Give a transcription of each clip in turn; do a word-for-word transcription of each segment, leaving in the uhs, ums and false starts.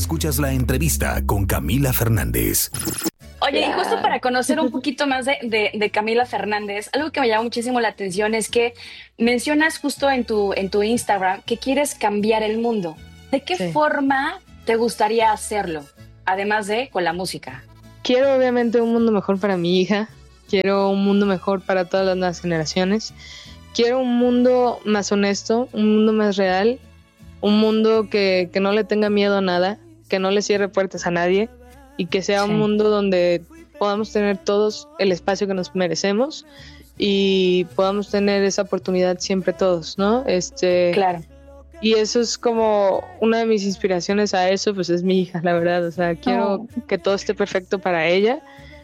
Escuchas la entrevista con Camila Fernández. Oye, y justo para conocer un poquito más de, de, de Camila Fernández, algo que me llama muchísimo la atención es que mencionas justo en tu, en tu Instagram que quieres cambiar el mundo. ¿De qué sí. forma te gustaría hacerlo? Además de con la música. Quiero obviamente un mundo mejor para mi hija. Quiero un mundo mejor para todas las nuevas generaciones. Quiero un mundo más honesto, un mundo más real, un mundo que, que no le tenga miedo a nada, que no le cierre puertas a nadie y que sea sí. un mundo donde podamos tener todos el espacio que nos merecemos y podamos tener esa oportunidad siempre todos, ¿no? Este, claro. Y eso es como una de mis inspiraciones a eso, pues es mi hija, la verdad. O sea, quiero oh. que todo esté perfecto para ella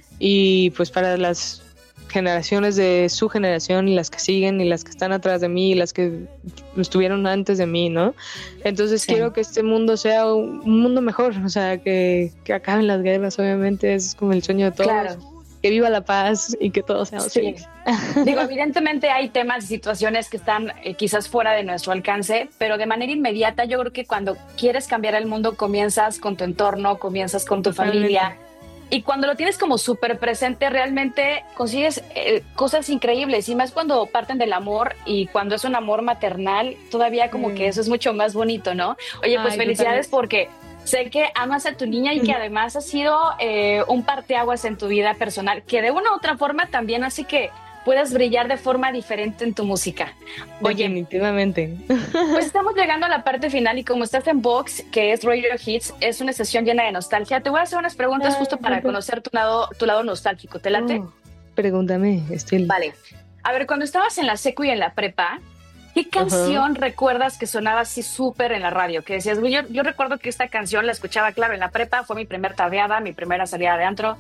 y pues para las generaciones de su generación y las que siguen y las que están atrás de mí y las que estuvieron antes de mí, ¿no? Entonces sí. quiero que este mundo sea un mundo mejor, o sea, que, que acaben las guerras, obviamente, es como el sueño de todos. Claro. Que viva la paz y que todos seamos sí. felices. Digo, evidentemente hay temas y situaciones que están eh, quizás fuera de nuestro alcance, pero de manera inmediata yo creo que cuando quieres cambiar el mundo comienzas con tu entorno, comienzas con tu Totalmente. familia. Y cuando lo tienes como súper presente, realmente consigues eh, cosas increíbles. Y más cuando parten del amor y cuando es un amor maternal, todavía como mm. que eso es mucho más bonito, ¿no? Oye, pues Ay, felicidades totalmente. porque sé que amas a tu niña y que además ha sido eh, un parteaguas en tu vida personal, que de una u otra forma también hace que puedas brillar de forma diferente en tu música. Oye, definitivamente. Pues estamos llegando a la parte final y como estás en Vox, que es Radio Hits, es una sesión llena de nostalgia. Te voy a hacer unas preguntas ah, justo para conocer tu lado, tu lado nostálgico. ¿Te late? Oh, pregúntame, estoy... Vale. A ver, cuando estabas en la secu y en la prepa, ¿qué canción uh-huh. recuerdas que sonaba así súper en la radio? Que decías, yo, yo recuerdo que esta canción la escuchaba, claro, en la prepa, fue mi primer tardeada, mi primera salida de antro.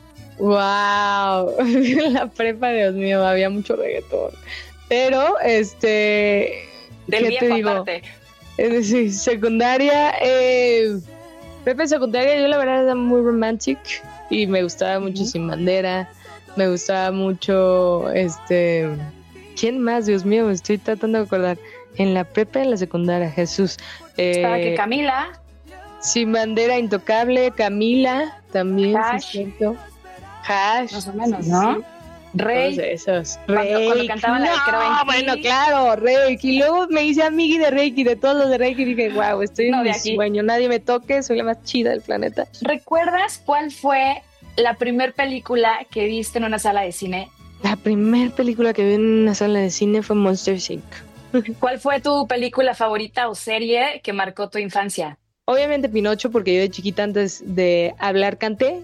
Wow, en la prepa, Dios mío, había mucho reggaetón. Pero, este... Del ¿qué viejo te digo? aparte. Es decir, secundaria, eh... prepa y secundaria, yo la verdad era muy romantic y me gustaba mucho uh-huh. Sin Bandera, me gustaba mucho, este... ¿quién más? Dios mío, me estoy tratando de acordar. En la prepa y en la secundaria, Jesús. Eh, Estaba que Camila. Sin Bandera, Intocable, Camila, también, Hash. sí es cierto. Hash. Más o menos, ¿no? Sí. Rey. Todos esos. Cuando, Reiki. cuando cantaban no, la de Creo en ti. Bueno, claro, Reiki. Y luego me hice amigui de Reiki, de todos los de Reiki. Y dije, wow, estoy no, en mi sueño. Nadie me toque, soy la más chida del planeta. ¿Recuerdas cuál fue la primer película que viste en una sala de cine? La primera película que vi en una sala de cine fue Monsters incorporated. ¿Cuál fue tu película favorita o serie que marcó tu infancia? Obviamente Pinocho, porque yo de chiquita antes de hablar canté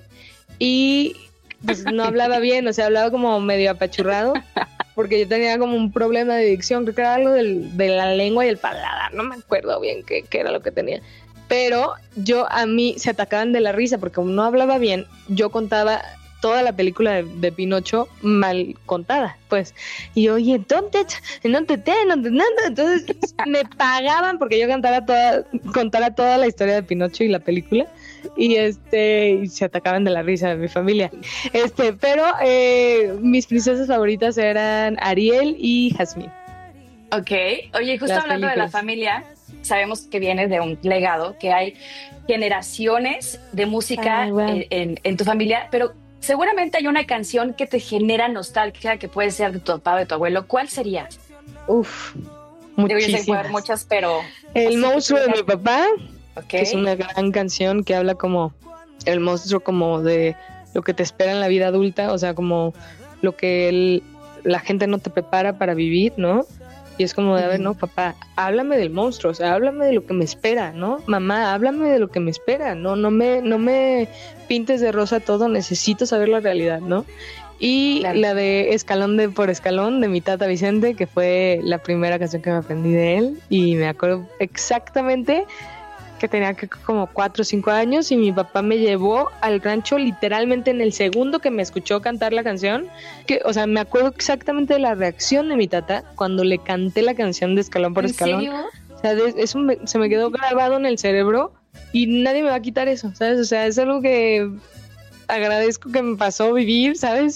y pues no hablaba bien, o sea, hablaba como medio apachurrado, porque yo tenía como un problema de dicción, creo que era algo del, de la lengua y el paladar, no me acuerdo bien qué, qué era lo que tenía. Pero yo, a mí se atacaban de la risa, porque como no hablaba bien, yo contaba toda la película de, de Pinocho mal contada, pues. Y oye, entonces, entonces, entonces me pagaban porque yo cantara toda, contara toda la historia de Pinocho y la película. Y este, y se atacaban de la risa de mi familia. Este, pero eh, mis princesas favoritas eran Ariel y Jasmine. Ok, oye, justo Las hablando películas. de la familia, sabemos que vienes de un legado, que hay generaciones de música ah, wow. en, en, en tu familia, pero seguramente hay una canción que te genera nostalgia, que puede ser de tu papá o de tu abuelo. ¿Cuál sería? Uf, muchísimas. Yo sé que hay muchas, pero... El monstruo de mi papá, okay. que es una gran canción que habla como el monstruo como de lo que te espera en la vida adulta, o sea, como lo que el, la gente no te prepara para vivir, ¿no? Y es como de, a ver, no, papá, háblame del monstruo, o sea, háblame de lo que me espera, ¿no? Mamá, háblame de lo que me espera, no, no me, no me pintes de rosa todo, necesito saber la realidad, ¿no? Y claro. La de Escalón de por Escalón, de mi tata Vicente, que fue la primera canción que me aprendí de él, y me acuerdo exactamente que tenía que como cuatro o cinco años y mi papá me llevó al rancho literalmente en el segundo que me escuchó cantar la canción, que, o sea, me acuerdo exactamente de la reacción de mi tata cuando le canté la canción de Escalón por Escalón. ¿En serio? O sea, de, eso me, se me quedó grabado en el cerebro y nadie me va a quitar eso, ¿sabes? O sea, es algo que agradezco que me pasó vivir, ¿sabes?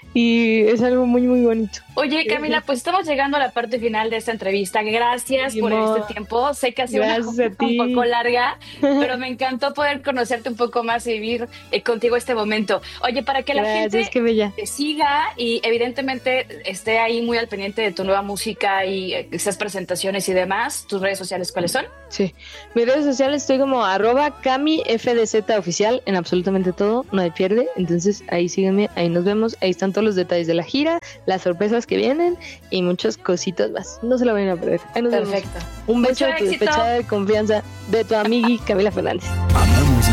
y es algo muy, muy bonito. Oye, Camila, pues estamos llegando a la parte final de esta entrevista. Gracias por no. este tiempo. Sé que ha sido una, un poco larga, pero me encantó poder conocerte un poco más y vivir eh, contigo este momento. Oye, para que la Gracias, gente qué bella. te siga y evidentemente esté ahí muy al pendiente de tu nueva música y eh, esas presentaciones y demás, ¿tus redes sociales cuáles son? Sí, mis redes sociales estoy como arroba Cami F D Z oficial en absolutamente todo, no hay pierde, entonces ahí sígueme, ahí nos vemos, ahí están todos los detalles de la gira, las sorpresas que vienen y muchas cositas más, no se la vayan a perder. Ahí nos Perfecto. vemos. Un beso Mucho de tu éxito. despechada de confianza de tu amigui Camila Fernández. Amamos